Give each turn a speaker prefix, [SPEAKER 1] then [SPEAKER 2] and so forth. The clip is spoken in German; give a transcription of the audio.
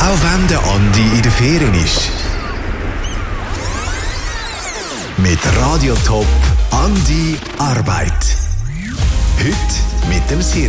[SPEAKER 1] Auch wenn der Andi in der Ferien ist. Mit Radio Top Andi Arbeit. Heute mit dem Siri.